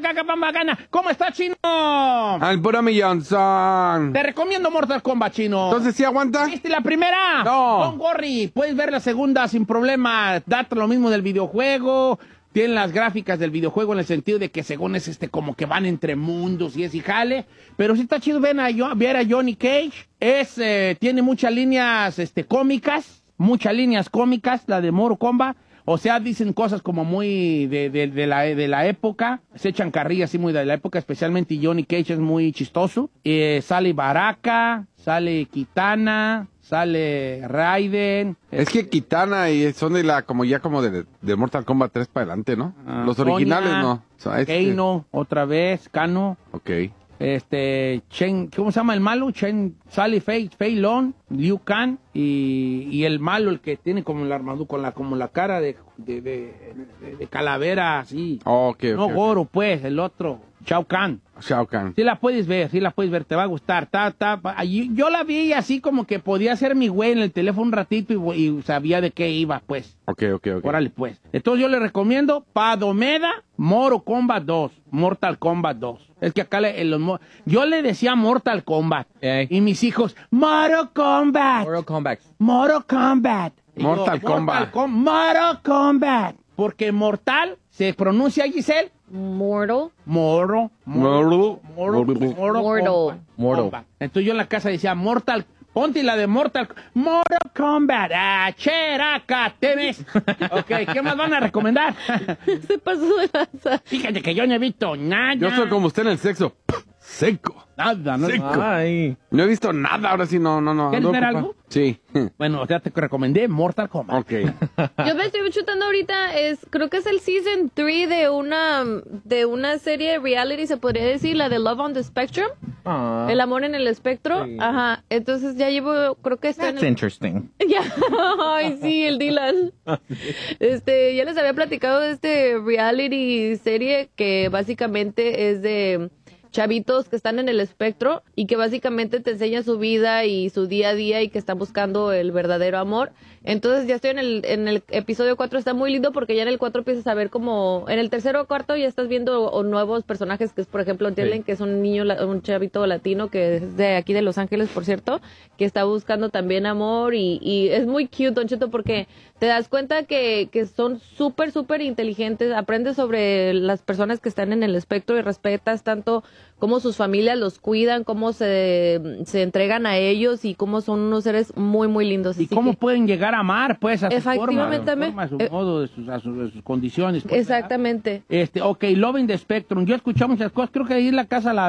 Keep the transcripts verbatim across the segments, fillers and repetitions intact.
Bacana. ¿Cómo está, Chino? Al puro millonzón. Te recomiendo Mortal Kombat, Chino. Entonces, ¿sí aguanta? ¿Viste la primera? No. Don't worry. Puedes ver la segunda sin problema. Date lo mismo del videojuego. Tienen las gráficas del videojuego en el sentido de que según es este como que van entre mundos y es y jale. Pero sí está chido ven a, ver a Johnny Cage. Es, eh, tiene muchas líneas este, cómicas. Muchas líneas cómicas, la de Mortal Kombat. O sea, dicen cosas como muy de, de, de, la, de la época. Se echan carrillas así muy de la época. Especialmente Johnny Cage es muy chistoso. Eh, sale Baraka, sale Kitana, sale Raiden. Es que Kitana y son de la, como ya como de, de Mortal Kombat tres para adelante, ¿no? Ah, Los originales Sonya, no. O sea, este... Kano, otra vez, Kano. Ok. Este, Chen, ¿cómo se llama el malo? Chen, sale Fei, Fei Long, Liu Kang y, y el malo, el que tiene como la armadura, con la, como la cara de, de, de, de, de calavera, así. Oh, ok, ok. No, okay. Goro, pues, el otro, Shao Kahn. Shao Kahn. Sí la puedes ver, sí la puedes ver, te va a gustar. Ta, ta, pa- allí- yo la vi así como que podía ser mi güey en el teléfono un ratito y, y sabía de qué iba, pues. Ok, ok, ok. Órale, pues. Entonces yo le recomiendo Padomeda, Mortal Kombat dos. Mortal Kombat dos. Es que acá le, en los mo- yo le decía Mortal Kombat. Ey. Y mis hijos, Mortal Kombat. Mortal Kombat. Mortal Kombat. Y yo, Mortal Kombat. Mortal, Com- Mortal Kombat. Porque mortal se pronuncia, Giselle, Mortal. Moro, Moro, Moro, Mortal. Moro, Mortal. Kombat. Mortal. Kombat. Entonces yo en la casa decía Mortal, ponte la de Mortal, Mortal Kombat, ah, cheraca, temes. Ok, ¿qué más van a recomendar? Se pasó de lanza. Fíjate que yo no he visto nada. Yo soy como usted en el sexo. Seco. Nada, no. Seco. Ay. No he visto nada, ahora sí, no, no, no. ¿Quieres ando ver ocupado. algo? Sí. Bueno, o sea, te recomendé Mortal Kombat. Ok. Yo me estoy chutando ahorita, es, creo que es el season tres de una, de una serie de reality, se podría decir, la de Love on the Spectrum. Ah. El amor en el espectro. Sí. Ajá. Entonces ya llevo, creo que está en That's el... interesting. Ya, ay, sí, el Dylan. Este, ya les había platicado de este reality serie que básicamente es de chavitos que están en el espectro y que básicamente te enseña su vida y su día a día y que están buscando el verdadero amor. Entonces ya estoy en el, en el episodio cuatro, está muy lindo porque ya en el cuatro empiezas a ver como, en el tercero o cuarto ya estás viendo o nuevos personajes que es, por ejemplo, entienden Sí. que es un niño, la- un chavito latino que es de aquí de Los Ángeles, por cierto, que está buscando también amor y, y es muy cute, Don Cheto, porque te das cuenta que, que son súper, súper inteligentes, aprendes sobre las personas que están en el espectro y respetas tanto cómo sus familias los cuidan, cómo se, se entregan a ellos y cómo son unos seres muy, muy lindos. ¿Y Así cómo que- pueden llegar a amar, pues, a su forma, Efectivamente, a su, forma, a su eh, modo, de sus, a sus, de sus condiciones? Pues, ¿verdad? Exactamente. Este, ok, Loving the Spectrum. Yo he escuchado muchas cosas. Creo que ahí en la casa la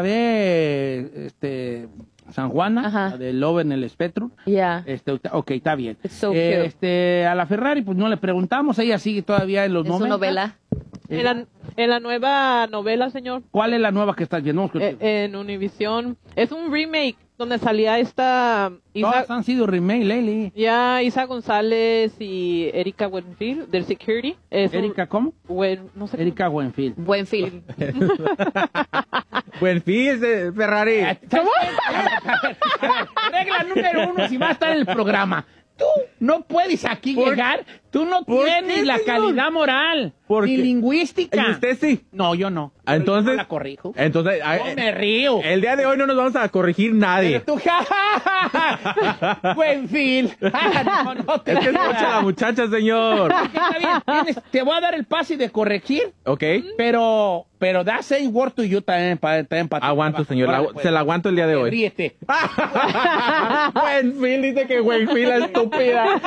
ve, este, San Juana, Ajá. la de Love en el Spectrum. Ya. Este, ok, está bien. It's so Eh, cute. este, a la Ferrari, pues no le preguntamos. Ella sigue todavía en los En su noventas. novela. Eh, En la, en la nueva novela, señor, ¿Cuál es la nueva que estás viendo? Vamos eh, contigo. en Univision, es un remake donde salía esta Isa, Todas han sido remake, Lely. ya Isa González y Erika Buenfil del Security. Es un- ¿Erika cómo? Buen- no sé Erika Buenfield. Buen film. Buen fin, ese Ferrari. ¿Cómo? Regla número uno, si va a estar en el programa. Tú no puedes aquí ¿Por- llegar. Tú no ¿Por tienes qué, la señor? calidad moral. ¿Por Ni qué? lingüística. ¿Y usted sí? No, yo no. Ah, entonces- Yo no la corrijo. Entonces, ah, No eh, me río. el día de hoy no nos vamos a corregir nadie. Pero tú, ja, ja, ja, ja. Buen film. No, no te Es que creas. escucha a la muchacha, señor. Está bien, tienes- te voy a dar el pase de corregir, ¿Ok? pero, pero that same word to you también para también pa ti. Aguanto, señor. la- Órale, pues. se la aguanto el día de hoy. Ríete. Buen fin, dice que buen fin, la estúpida.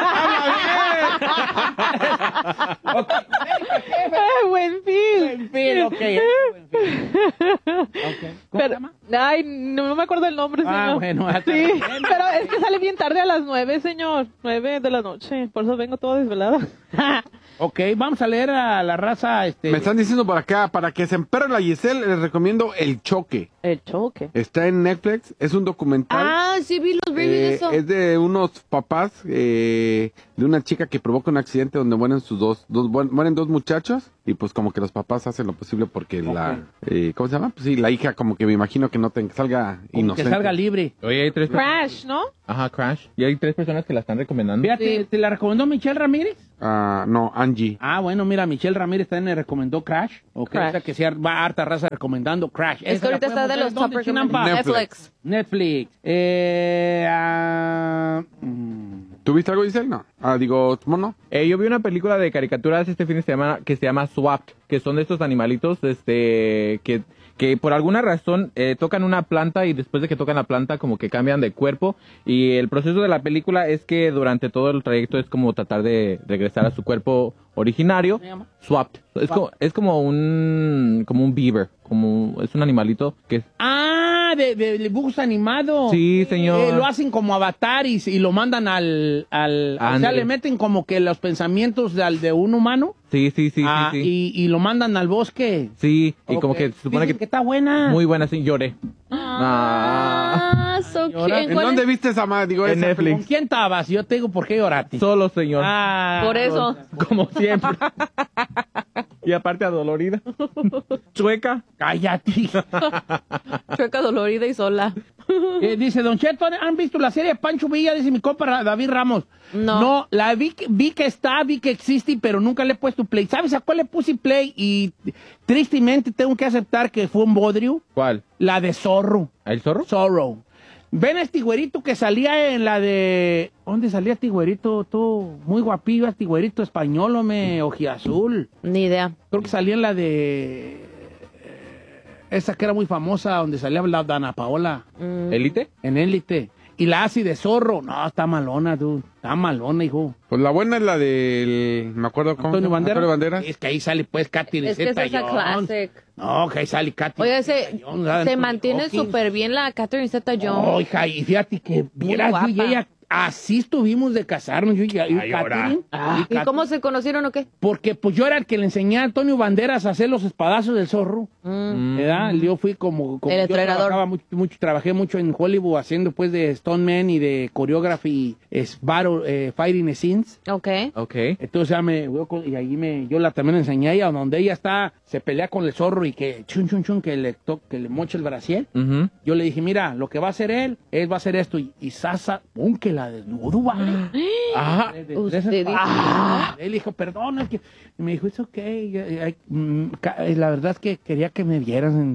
Ok. ¡Ay, buen film! Buen film, ok. Buen film. Ok. ¿Cómo se Pero, llama? ay, no, no me acuerdo el nombre, señor. Ah, bueno, hasta Sí, bien. pero es que sale bien tarde a las nueve, señor. Nueve de la noche, por eso vengo todo desvelado. Ok, vamos a leer a la raza. Este, Me están diciendo por acá, para que se emperre la Giselle, les recomiendo El Choque. El choque. Está en Netflix, es un documental. Ah, sí vi los reviews de Eh, eso. es de unos papás eh, de una chica que provoca un accidente donde mueren sus dos, dos buen- mueren dos muchachos y pues como que los papás hacen lo posible porque la, eh, ¿cómo se llama? Pues sí, la hija como que me imagino que no te, que salga Como inocente. que salga libre. Oye, hay tres Crash, ¿no? Ajá, Crash. Y hay tres personas que la están recomendando. Fíjate, Sí. ¿te la recomendó Michelle Ramírez? Ah, no, Angie. Ah, bueno, mira, Michelle Ramírez también le recomendó Crash. Ok, Crash. o sea que sí va harta raza recomendando Crash. Es Esa que ahorita la está de podemos los ver, top ¿dónde, Chinampa? recomendados. Netflix. Netflix. Eh, ah, mm. ¿Tuviste algo, Giselle? No. Ah, digo, mono. Eh, yo vi una película de caricaturas este fin de semana que se llama Swapped, que son de estos animalitos este que, que por alguna razón eh, tocan una planta y después de que tocan la planta como que cambian de cuerpo y el proceso de la película es que durante todo el trayecto es como tratar de regresar a su cuerpo originario. ¿Cómo se llama? Swapped. Es como, es como un como un beaver, como es un animalito que es... Ah, de, de dibujos animados. Sí, señor. Eh, lo hacen como avatar y, y lo mandan al... al o sea, Ándale. le meten como que los pensamientos de, al de un humano. Sí, sí, sí, ah, sí, sí. Y, y lo mandan al bosque. Sí, y Ok. como que se supone Dicen que... que está buena. Muy buena, sí, lloré. Ah. Ah, so Llora. cute. ¿En ¿Cuál dónde es? viste esa madre? Digo, En esa Netflix. ¿Con quién estabas? Yo te digo por qué lloraste. Solo, señor. Ah, Por eso. Como siempre. Y aparte adolorida. Chueca. cállate. Chueca, dolorida y sola. Eh, dice, Don Cheto, ¿han visto la serie de Pancho Villa? Dice mi compa Ra- David Ramos. No. No, la vi, que- vi que está, vi que existe, pero nunca le he puesto play. ¿Sabes a cuál le puse play? Y tristemente tengo que aceptar que fue un bodrio. ¿Cuál? La de Zorro. ¿El zorro? Zorro. Ven a este güerito que salía en la de... ¿Dónde salía este güerito? Tú, muy guapillo, este güerito español, hombre, ojiazul. Ni idea. Creo que salía en la de... Esa que era muy famosa, donde salía la Dana Paola. ¿Élite? En Élite. Y la así de Zorro. No, está malona, tú. Está malona, hijo. Pues la buena es la del, me acuerdo cómo. Antonio Banderas. Antonio Banderas. Es que ahí sale, pues, Katy Es que es esa Zeta-Jones. classic. No, que ahí sale Katy Oye, se, Zeta-Jones, ¿verdad? se Anthony mantiene Hopkins. súper bien la Catherine Zeta-Jones. Oh, hija, y fíjate que vieras, yo y guapa. ella, así estuvimos de casarnos, yo y, y Ay, ahora. Catherine. Ah, ¿Y Cat- cómo se conocieron o qué? Porque pues yo era el que le enseñé a Antonio Banderas a hacer los espadazos del Zorro. Mm. ¿Verdad? Yo fui como, como El yo entrenador. trabajaba mucho, mucho, trabajé mucho en Hollywood haciendo pues de stuntman y de choreography, es battle, eh, fighting scenes. Ok. Ok. Entonces ya me, yo con- y ahí me, yo la también enseñé a ella, donde ella está, se pelea con el zorro y que chun chun chun, que le to, que le mocha el brasier. Ujú. Yo le dije, mira, lo que va a hacer él, él va a hacer esto. Y, y Sasa, pum, que la desnudo, ¿vale? Ah, De- de- Usted de- dijo. Ah, él dijo, perdón, es que... Y me dijo, es ok. eh, eh, mm, ca- eh, La verdad es que quería que me vieras. en-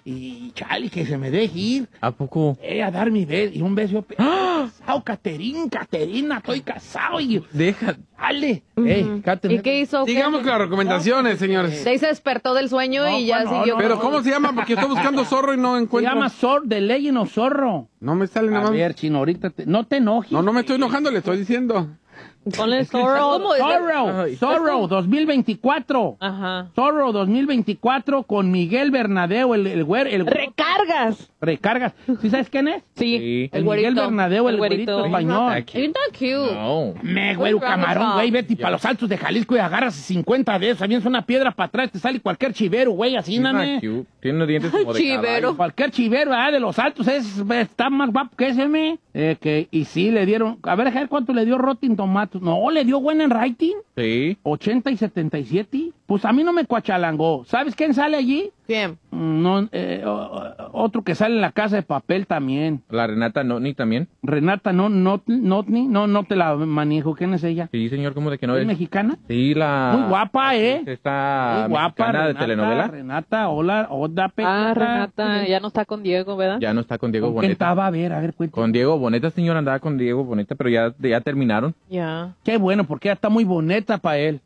y chale, que se me deje ir. ¿a poco? Eh, a dar mi beso. Y un beso. Yo, ¡ah! Casado, Caterín, Caterina, estoy casado. Y Deja. dale. Ujú. Eh, Catherine, ¿Y qué hizo? ¿Qué? Digamos que las recomendaciones, señores. De ahí se despertó del sueño No, y ya bueno, siguió. no, Pero ¿cómo se llama? Porque estoy buscando zorro y no Se encuentro. llama Zor, The Legend of Zorro. No me sale nada A más. ver, chino, ahorita te- no te enojes. No, no me estoy enojando, le estoy diciendo. Ponle Es que- Zorro. ¿Cómo es? Zorro, Ay. Zorro, dos mil veinticuatro. Ajá. Zorro dos mil veinticuatro con Miguel Bernadeu, el, el güer, el Recargas. recargas. ¿Sí sabes quién es? Sí. Sí. El, El Miguel güerito. Bernadeu, el, El güerito güerito. español. You're not cute. No. Me, güero Un camarón, grandpa. güey, vete para los altos de Jalisco y agarras cincuenta de esos, avientas una piedra para atrás, te sale cualquier chivero, güey, así, She's not nane. cute. Tiene unos dientes como de Chivero. caballo. Cualquier chivero, ah, de los altos, es, está más guapo que ese, me. Eh, que, y sí, le dieron, a ver, a ver cuánto le dio Rotten Tomatoes. No, le dio buena en rating, Sí. ochenta y setenta y siete. Pues a mí no me cuachalangó. ¿Sabes quién sale allí? Bien. Mm, No, eh, o- o- otro que sale en La Casa de Papel también. La Renata Notni también. Renata, no, no, Notni, no, no te la manejo. ¿Quién es ella? Sí, señor, ¿cómo de que no ¿Es es? mexicana? Sí, la... Muy guapa, ¿eh? Esta Muy guapa, mexicana de Renata, telenovela. Renata, hola, hola, Ah, Renata, ya no está con Diego, ¿verdad? Ya no está con Diego ¿Con quién Boneta. estaba? A ver, a ver, cuéntame. Con Diego Boneta, señor, andaba con Diego Boneta, pero ya, ya terminaron. Ya. Qué bueno, porque ella está muy bonita para él.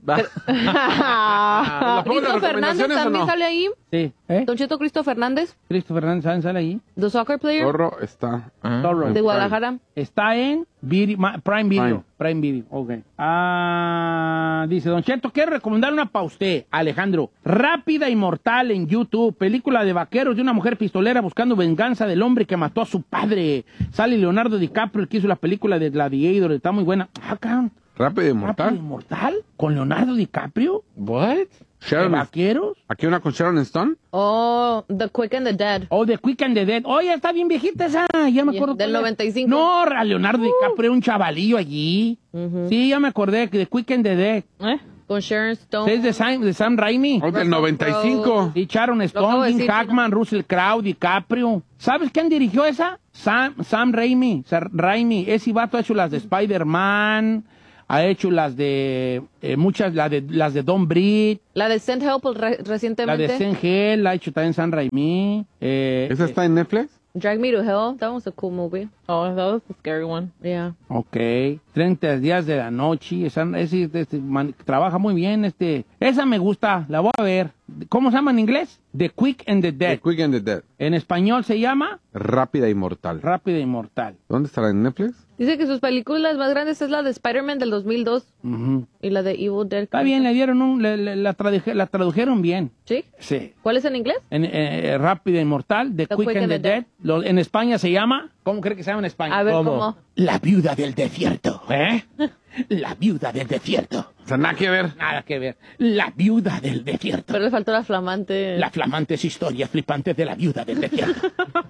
¿La pongo en las Cristo Fernández recomendaciones o también no? sale ahí. Sí, ¿eh? Don Cheto Cristo Fernández, Cristo Fernández, ¿saben? Sale ahí. the soccer player Zorro está. Ah. Zorro. de Guadalajara. Está en Vidi- Ma- Prime Video. Prime. Prime Video, ok. Ah, dice, Don Cheto, quiero recomendar una para usted, Alejandro. Rápida y Mortal en YouTube. Película de vaqueros de una mujer pistolera buscando venganza del hombre que mató a su padre. Sale Leonardo DiCaprio, el que hizo la película de Gladiator. Está muy buena. Ah, cabrón. Rápido y Rápido y mortal. Mortal. ¿Con Leonardo DiCaprio? What? ¿De Sharon, vaqueros? aquí una con Sharon Stone. Oh, The Quick and the Dead. Oh, The Quick and the Dead. Oye, está bien viejita esa. Ya me Yeah, acuerdo. del cuál es. noventa y cinco. No, a Leonardo DiCaprio, un chavalillo allí. Ujú. Sí, ya me acordé que The Quick and the Dead. ¿Eh? Con Sharon Stone. Es de Sam, de Sam Raimi. Oh, del noventa y cinco. Y Sharon acabo Stone, de Jim decir, Hackman, Russell Crowe, DiCaprio. ¿Sabes quién dirigió esa? Sam, Sam Raimi. Sam Raimi. Ese vato ha hecho las de Spider-Man, ha hecho las de eh, muchas, la de, las de Don Breed, La de Saint Help re- la recientemente. de Saint Hell, la ha hecho también Sam Raimi. Eh, ¿Esa está en Netflix? Drag Me to Hell. That was a cool movie. Oh, that was the scary one. Yeah. Ok, treinta días de la noche, esa, ese, este, man- trabaja muy bien, este, esa me gusta, la voy a ver. ¿Cómo se llama en inglés? The Quick and the Dead. The Quick and the Dead. En español se llama Rápida y Mortal. Rápida y Mortal. ¿Dónde estará? ¿En Netflix? Dice que sus películas más grandes es la de Spider-Man del dos mil dos Ujú. y la de Evil Dead. Está bien, le dieron un, le- le- la, traduje- la tradujeron bien. ¿Sí? Sí. ¿Cuál es en inglés? En, eh, Rápida y Mortal, The, Quick, and the Dead. Lo- en España se llama, ¿cómo cree que se llama en España? A ver ¿Cómo? cómo. La viuda del desierto. ¿Eh? La viuda del desierto. O sea, nada que ver. Nada que ver. La viuda del desierto. Pero le faltó la flamante. Las flamantes historias flipantes de la viuda del desierto.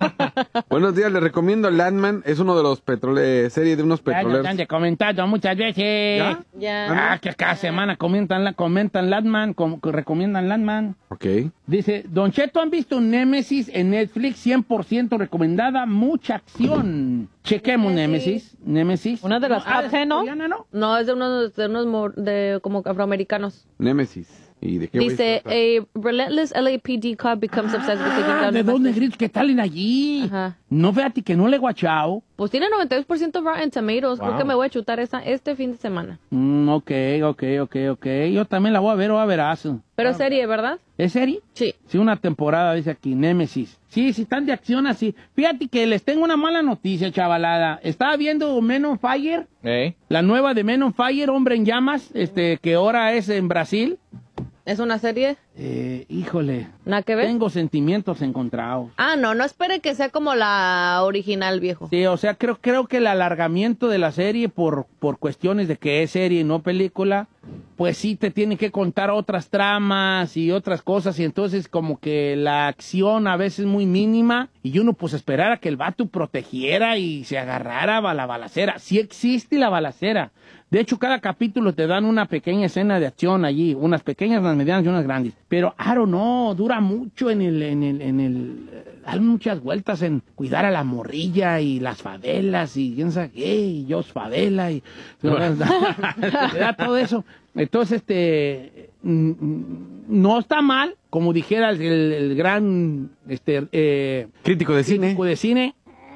Buenos días, les recomiendo Landman. Es uno de los petroleros, serie de unos Ya nos petroleros. han de comentado muchas veces. ¿Ya? Ya. Ah, que cada semana comentan, la- comentan Landman, com- que recomiendan Landman. Ok. Dice, Don Cheto, ¿han visto Némesis en Netflix? cien por ciento recomendada, mucha acción. Chequemos Némesis. Némesis. Una de las ah, top ten, ¿no? coreana, ¿no? No, es de unos, de unos mor- de como afroamericanos. Némesis. ¿Y de qué güey Dice, se trata? a relentless L A P D cop becomes obsessed with taking Ah, down de dos investors. negritos que salen allí. Ajá. No, fíjate que no le he guachao. Pues tiene noventa y dos por ciento Rotten Tomatoes. Creo Wow. que me voy a chutar esa este fin de semana. Mm, ok, ok, ok, ok. Yo también la voy a ver o a verás. Pero serie, ¿verdad? ¿Es serie? Sí. Sí, una temporada, dice aquí, Némesis. Sí, sí, están de acción así. Fíjate que les tengo una mala noticia, chavalada. Estaba viendo Men on Fire, ¿Eh? la nueva de Men on Fire, Hombre en Llamas, este, que ahora es en Brasil. ¿Es una serie? Eh, híjole, ¿Nada que ver? tengo sentimientos encontrados. Ah, no, no espere que sea como la original, viejo. Sí, o sea, creo, creo que el alargamiento de la serie por, por cuestiones de que es serie y no película, pues sí te tiene que contar otras tramas y otras cosas y entonces como que la acción a veces muy mínima y uno pues esperara que el vato protegiera y se agarrara a la balacera. Sí existe la balacera. De hecho, cada capítulo te dan una pequeña escena de acción allí, unas pequeñas, unas medianas y unas grandes. Pero, Aro, no, dura mucho en el, en el, en el, eh, dan muchas vueltas en cuidar a la morrilla y las favelas y quién sabe qué, y yo favela y te da todo eso. Entonces, este, mm, mm, no está mal, como dijera el, el- el gran, este, eh, Crítico de cine. crítico de cine.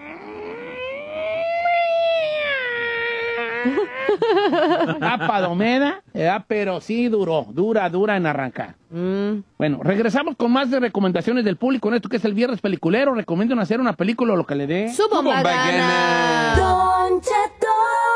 Tapa domeda, ¿verdad? Pero sí duró, dura, dura en arrancar. Mm. Bueno, regresamos con más de recomendaciones del público en esto que es el viernes peliculero. Recomiendan hacer una película o lo que le dé. Su bomba gana. Don Cheto.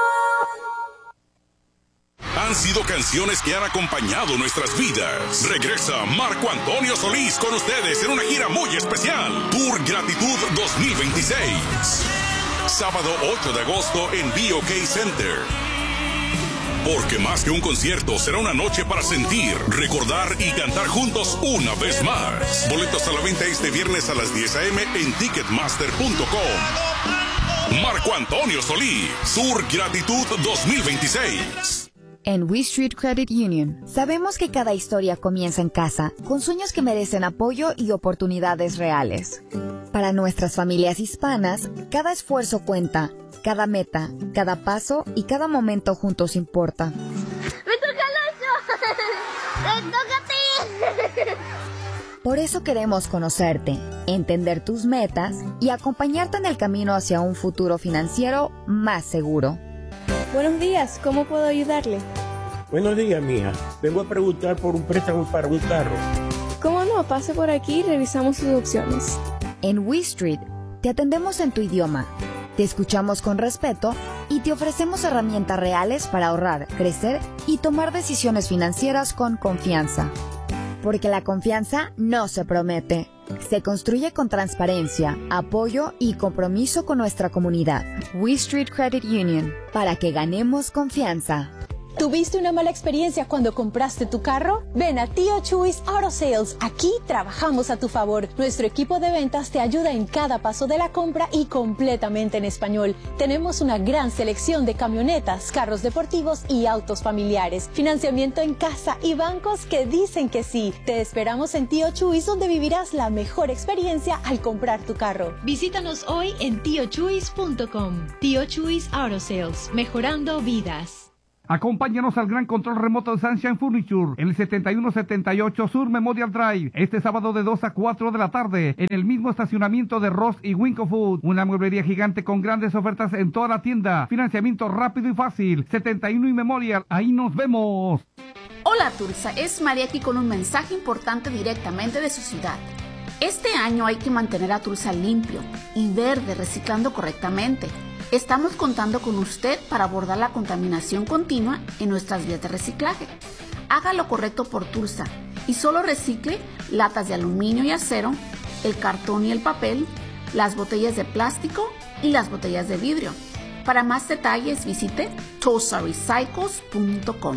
Han sido canciones que han acompañado nuestras vidas. Regresa Marco Antonio Solís con ustedes en una gira muy especial. Tour Gratitud dos mil veintiséis. Sábado ocho de agosto en B O K Center. Porque más que un concierto, será una noche para sentir, recordar y cantar juntos una vez más. Boletos a la venta este viernes a las diez a eme en ticketmaster punto com. Marco Antonio Solís, Tour Gratitud dos mil veintiséis. En We Street Credit Union, sabemos que cada historia comienza en casa, con sueños que merecen apoyo y oportunidades reales. Para nuestras familias hispanas, cada esfuerzo cuenta, cada meta, cada paso y cada momento juntos importa. ¡Me toca el oso! ¡Me toca a ti! Por eso queremos conocerte, entender tus metas y acompañarte en el camino hacia un futuro financiero más seguro. Buenos días, ¿cómo puedo ayudarle? Buenos días, mija. Vengo a preguntar por un préstamo para un carro. ¿Cómo no? Pase por aquí y revisamos sus opciones. En We Street, te atendemos en tu idioma, te escuchamos con respeto y te ofrecemos herramientas reales para ahorrar, crecer y tomar decisiones financieras con confianza. Porque la confianza no se promete, se construye con transparencia, apoyo y compromiso con nuestra comunidad. We Street Credit Union, para que ganemos confianza. ¿Tuviste una mala experiencia cuando compraste tu carro? Ven a Tío Chuys Auto Sales. Aquí trabajamos a tu favor. Nuestro equipo de ventas te ayuda en cada paso de la compra y completamente en español. Tenemos una gran selección de camionetas, carros deportivos y autos familiares. Financiamiento en casa y bancos que dicen que sí. Te esperamos en Tío Chuys, donde vivirás la mejor experiencia al comprar tu carro. Visítanos hoy en tío chuys punto com. Tío Chuys Auto Sales, mejorando vidas. Acompáñanos al gran control remoto de Sunshine Furniture en el setenta y uno setenta y ocho Sur Memorial Drive, este sábado de dos a cuatro de la tarde, en el mismo estacionamiento de Ross y Winco Food. Una mueblería gigante con grandes ofertas en toda la tienda. Financiamiento rápido y fácil. setenta y uno y Memorial. Ahí nos vemos. Hola Tulsa, es María aquí con un mensaje importante directamente de su ciudad. Este año hay que mantener a Tulsa limpio y verde, reciclando correctamente. Estamos contando con usted para abordar la contaminación continua en nuestras vías de reciclaje. Haga lo correcto por Tulsa y solo recicle latas de aluminio y acero, el cartón y el papel, las botellas de plástico y las botellas de vidrio. Para más detalles visite tulsa recycles punto com.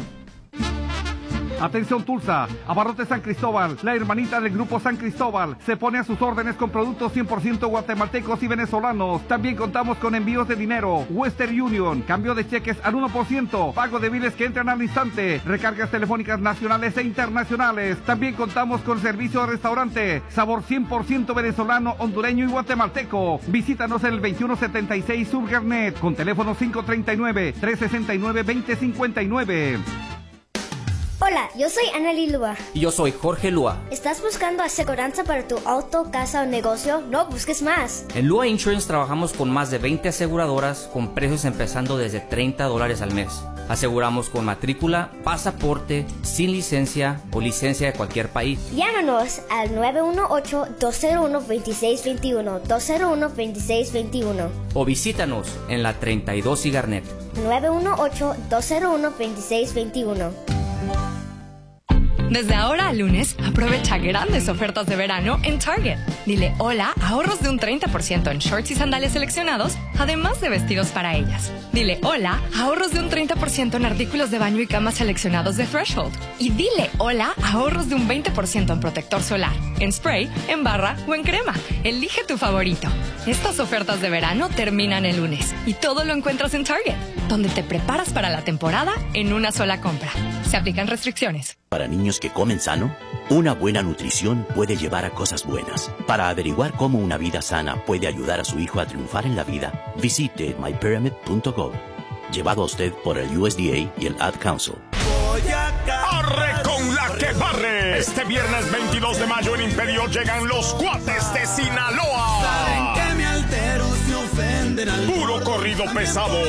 Atención Tulsa, Abarrotes San Cristóbal, la hermanita del Grupo San Cristóbal, se pone a sus órdenes con productos cien por ciento guatemaltecos y venezolanos. También contamos con envíos de dinero, Western Union, cambio de cheques al uno por ciento, pago de biles que entran al instante, recargas telefónicas nacionales e internacionales. También contamos con servicio de restaurante, sabor cien por ciento venezolano, hondureño y guatemalteco. Visítanos en el veintiuno setenta y seis Sur Garnet, con teléfono cinco tres nueve, tres seis nueve, dos cero cinco nueve. Hola, yo soy Anneli Lua. Y yo soy Jorge Lua. ¿Estás buscando aseguranza para tu auto, casa o negocio? No busques más. En Lua Insurance trabajamos con más de veinte aseguradoras con precios empezando desde treinta dólares al mes. Aseguramos con matrícula, pasaporte, sin licencia o licencia de cualquier país. Llámanos al nueve uno ocho, dos cero uno, dos seis dos uno, dos cero uno, dos seis dos uno. O visítanos en la treinta y dos y Garnet. nueve uno ocho, dos cero uno, dos seis dos uno. Desde ahora a lunes, aprovecha grandes ofertas de verano en Target. Dile hola a ahorros de un treinta por ciento en shorts y sandalias seleccionados, además de vestidos para ellas. Dile hola a ahorros de un treinta por ciento en artículos de baño y cama seleccionados de Threshold. Y dile hola a ahorros de un veinte por ciento en protector solar, en spray, en barra o en crema. Elige tu favorito. Estas ofertas de verano terminan el lunes y todo lo encuentras en Target, donde te preparas para la temporada en una sola compra. Se aplican restricciones. Para niños que comen sano, una buena nutrición puede llevar a cosas buenas. Para averiguar cómo una vida sana puede ayudar a su hijo a triunfar en la vida, visite my pyramid punto gov. Llevado a usted por el U S D A y el Ad Council. ¡Arre con la que barre! Este viernes veintidós de mayo en Imperio llegan los Cuates de Sinaloa. Saben que me altero, se ofenden al Puro corrido pesado,